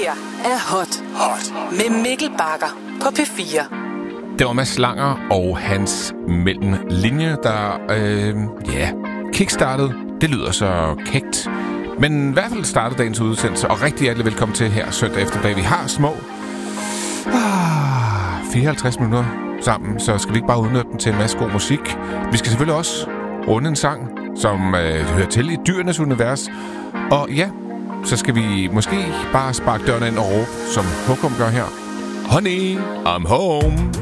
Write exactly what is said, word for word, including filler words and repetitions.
her er Hot, Hot med Mikkel Bagger på P fire. Det var Mads Langer og hans mellemlinje, der øh, ja, kickstartede. Det lyder så kægt. Men i hvert fald startede dagens udsendelse, og rigtig hjertelig velkommen til her søndag eftermiddag. Vi har små ah, fireoghalvtreds minutter sammen, så skal vi ikke bare udnytte den til en masse god musik. Vi skal selvfølgelig også runde en sang, som øh, hører til i dyrenes univers. Og ja, så skal vi måske bare sparke døren ind og råbe, som Håkon gør her. Honey, I'm home.